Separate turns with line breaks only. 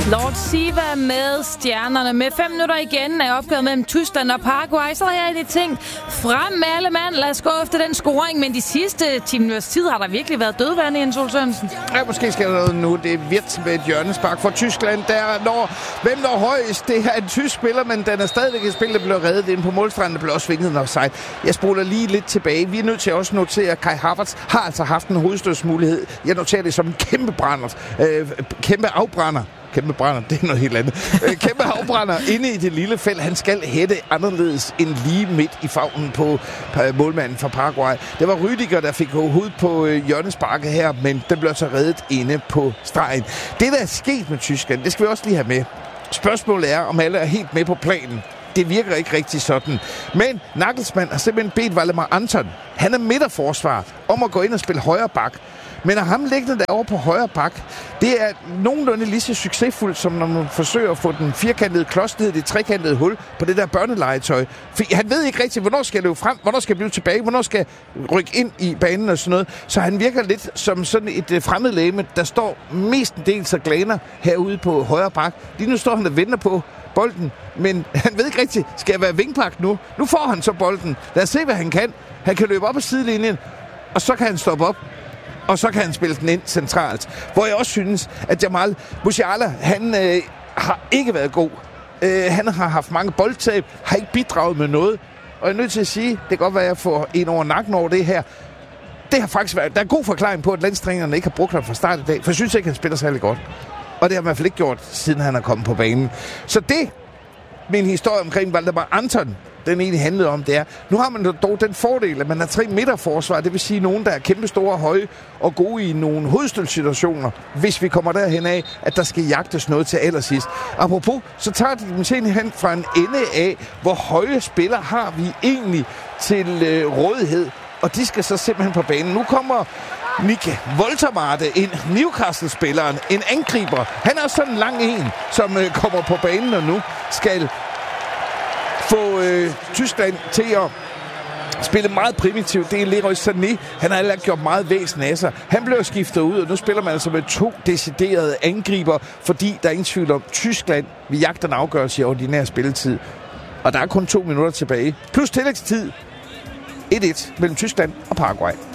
Lord Siva med stjernerne. Med 5 minutter igen er opgøret mellem Tyskland og Paraguay. Så har jeg lige tænkt, frem med alle mand. Lad os gå efter den scoring. Men de sidste 10 minutters tid har der virkelig været dødvande, Jens Ole Sørensen.
Ja, måske skal der noget nu. Det er Wirtz med et hjørnespark for Tyskland. Hvem når højst? Det er en tysk spiller, men den er stadigvæk et spil, der blev reddet ind på målstranden. Der blev også svinget offside. Jeg spoler lige lidt tilbage. Vi er nødt til også notere, at Kai Havertz har altså haft en hovedstødsmulighed. Jeg noterer det som en kæmpe afbrænder. Kæmpe brænder, det er noget helt andet. Kæmpe afbrænder inde i det lille felt. Han skal hætte anderledes end lige midt i favnen på målmanden fra Paraguay. Det var Rüdiger, der fik hovedet på hjørnesparket her, men den blev så reddet inde på stregen. Det, der er sket med Tyskland, det skal vi også lige have med. Spørgsmålet er, om alle er helt med på planen. Det virker ikke rigtig sådan. Men Nagelsmann har simpelthen bedt Waldemar Anton, han er midterforsvar, om at gå ind og spille højre bak. Men at ham liggende derovre på højre bak, det er nogenlunde lige så succesfuldt, som når man forsøger at få den firkantede klods ned i det trekantede hul på det der børnelegetøj. For han ved ikke rigtig, hvornår skal jeg løbe frem, hvornår skal jeg blive tilbage, hvornår skal jeg rykke ind i banen og sådan noget. Så han virker lidt som sådan et fremmedlegeme, der står mestendels og glaner herude på højre bak. Lige nu står han og venter på bolden, men han ved ikke rigtigt, skal jeg være vingpak nu? Nu får han så bolden. Lad os se, hvad han kan. Han kan løbe op ad sidelinjen, og så kan han stoppe op. Og så kan han spille den ind centralt. Hvor jeg også synes, at Jamal Musiala, han har ikke været god. Han har haft mange boldtab, har ikke bidraget med noget. Og jeg er nødt til at sige, det kan godt være, at jeg får en over nakken over det her. Det har faktisk været, der er en god forklaring på, at landstrænerne ikke har brugt ham fra start i dag. For jeg synes ikke, han spiller særlig godt. Og det har han i hvert fald ikke gjort, siden han er kommet på banen. Så det, min historie omkring Waldemar Anton, den egentlig handlede om, det er, nu har man dog den fordel, at man har 3 midterforsvar, det vil sige nogen, der er kæmpe store, høje og gode i nogle hovedstødssituationer, hvis vi kommer derhen af, at der skal jagtes noget til allersidst. Apropos, så tager de dem simpelthen fra en ende af, hvor høje spillere har vi egentlig til rådighed, og de skal så simpelthen på banen. Nu kommer Nick Woltermade ind, Newcastle-spilleren, en angriber. Han er sådan en lang en, som kommer på banen og nu skal få Tyskland til at spille meget primitivt. Det er Leroy Sané. Han har heller gjort meget væsen af sig. Han blev skiftet ud, og nu spiller man altså med 2 deciderede angriber, fordi der er ingen tvivl om, Tyskland vil jagte en afgørelse i ordinær spilletid. Og der er kun 2 minutter tilbage. Plus tillægstid. 1-1 mellem Tyskland og Paraguay.